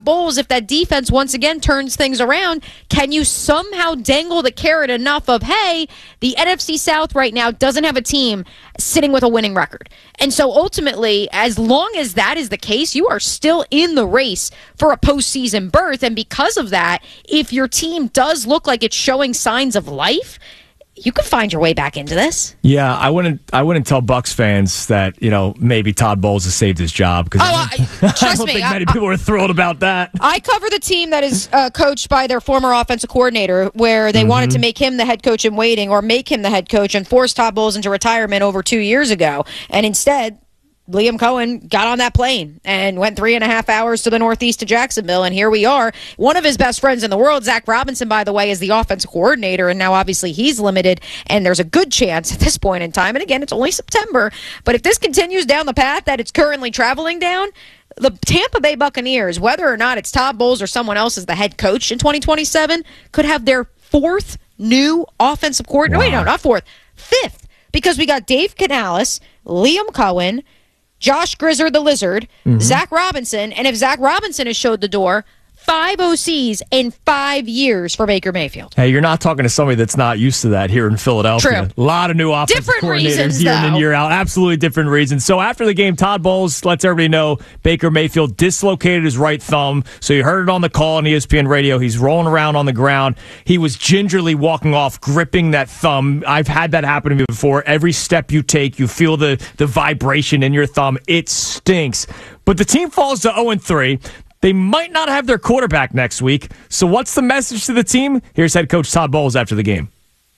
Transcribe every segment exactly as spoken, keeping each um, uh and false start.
Bulls, if that defense once again turns things around, can you somehow dangle the carrot enough of, hey, the N F C South right now doesn't have a team sitting with a winning record. And so ultimately, as long as that is the case, you are still in the race for a postseason berth. And because of that, if your team does look like it's showing signs of life, you could find your way back into this. Yeah, I wouldn't. I wouldn't tell Bucs fans that you know maybe Todd Bowles has saved his job because oh, I, I, trust I don't me, think I, many people are thrilled about that. I cover the team that is uh, coached by their former offensive coordinator, where they mm-hmm. wanted to make him the head coach in waiting, or make him the head coach and force Todd Bowles into retirement over two years ago, and instead, Liam Cohen got on that plane and went three and a half hours to the northeast to Jacksonville, and here we are. One of his best friends in the world, Zach Robinson, by the way, is the offensive coordinator, and now obviously he's limited, and there's a good chance at this point in time, and again, it's only September, but if this continues down the path that it's currently traveling down, the Tampa Bay Buccaneers, whether or not it's Todd Bowles or someone else as the head coach in twenty twenty-seven, could have their fourth new offensive coordinator. Wow. Wait, no, not fourth, fifth, because we got Dave Canales, Liam Cohen, Josh Grizzer the Lizard, mm-hmm. Zach Robinson, and if Zach Robinson has showed the door, five O Cs in five years for Baker Mayfield. Hey, you're not talking to somebody that's not used to that here in Philadelphia. True. A lot of new offensive different coordinators reasons, year though. in and year out. Absolutely different reasons. So after the game, Todd Bowles lets everybody know Baker Mayfield dislocated his right thumb. So you heard it on the call on E S P N radio. He's rolling around on the ground. He was gingerly walking off, gripping that thumb. I've had that happen to me before. Every step you take, you feel the, the vibration in your thumb. It stinks. But the team falls to oh and three. They might not have their quarterback next week. So what's the message to the team? Here's head coach Todd Bowles after the game.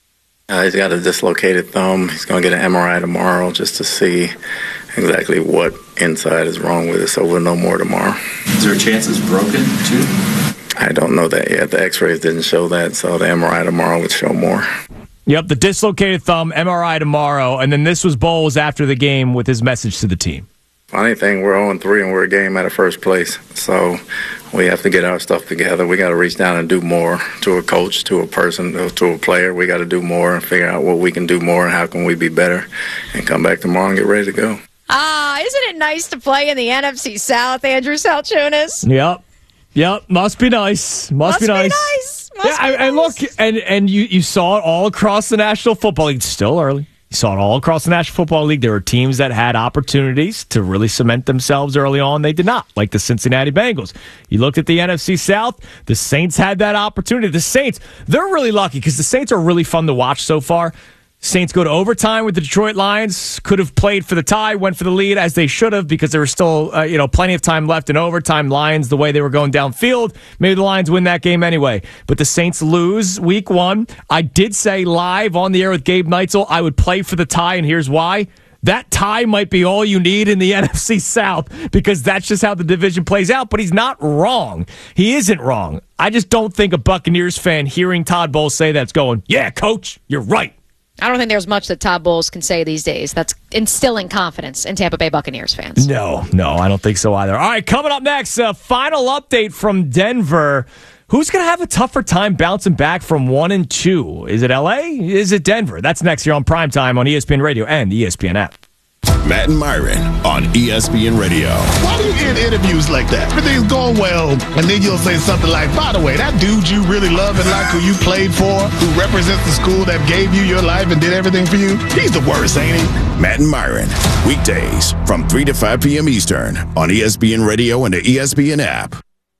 Uh, he's got a dislocated thumb. He's going to get an M R I tomorrow just to see exactly what inside is wrong with it, so we'll know more tomorrow. Is there a chance it's broken, too? I don't know that yet. The x-rays didn't show that, so the M R I tomorrow would show more. Yep, the dislocated thumb, M R I tomorrow. And then this was Bowles after the game with his message to the team. Funny thing, we're oh and three and we're a game out of first place. So we have to get our stuff together. We got to reach down and do more to a coach, to a person, to a player. We got to do more and figure out what we can do more and how can we be better and come back tomorrow and get ready to go. Ah, isn't it nice to play in the N F C South, Andrew Salchonis? Yep. Yep. Must be nice. Must, Must be nice. Be nice. Must yeah, be and nice. look, and, and you, you saw it all across the National Football League. It's still early. You saw it all across the National Football League. There were teams that had opportunities to really cement themselves early on. They did not, like the Cincinnati Bengals. You looked at the N F C South. The Saints had that opportunity. The Saints, they're really lucky because the Saints are really fun to watch so far. Saints go to overtime with the Detroit Lions. Could have played for the tie, went for the lead as they should have because there was still uh, you know plenty of time left in overtime. Lions, the way they were going downfield, maybe the Lions win that game anyway. But the Saints lose week one. I did say live on the air with Gabe Neitzel I would play for the tie, and here's why. That tie might be all you need in the N F C South because that's just how the division plays out. But he's not wrong. He isn't wrong. I just don't think a Buccaneers fan hearing Todd Bowles say that's going, yeah, coach, you're right. I don't think there's much that Todd Bowles can say these days that's instilling confidence in Tampa Bay Buccaneers fans. No, no, I don't think so either. All right, coming up next, uh, final update from Denver. Who's going to have a tougher time bouncing back from one and two? Is it L A? Is it Denver? That's next here on Primetime on E S P N Radio and the E S P N app. Matt and Myron on E S P N Radio. Why do you end interviews like that? Everything's going well, and then you'll say something like, by the way, that dude you really love and like who you played for, who represents the school that gave you your life and did everything for you, he's the worst, ain't he? Matt and Myron, weekdays from three to five p.m. Eastern on E S P N Radio and the E S P N app.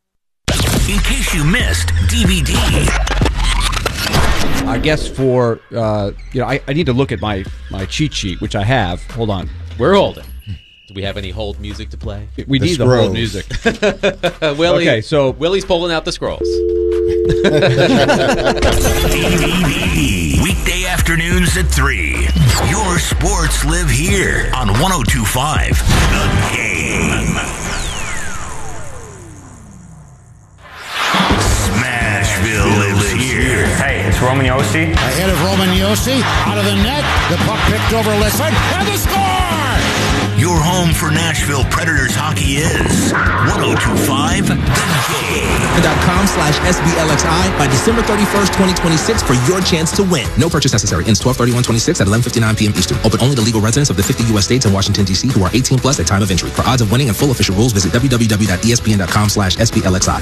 In case you missed, D V D. I guess for, uh, you know, I, I need to look at my, my cheat sheet, which I have. Hold on. We're holding. Do we have any hold music to play? We the need scrolls. the hold music. Willie, okay, so Willie's pulling out the scrolls. D V D. Weekday afternoons at three. Your sports live here on one oh two point five The Game. Smashville lives here. Hey, it's Roman Yossi. A hit of Roman Yossi out of the net. The puck picked over Lisson. And the score! Your home for Nashville Predators hockey is one oh two point five The Game. .com slash S B L X I by December thirty-first, twenty twenty-six for your chance to win. No purchase necessary. Ends twelve thirty-one twenty-six at eleven fifty-nine p.m. Eastern. Open only to legal residents of the fifty U S states and Washington, D C who are eighteen plus at time of entry. For odds of winning and full official rules, visit w w w dot e s p n dot com slash S B L X I.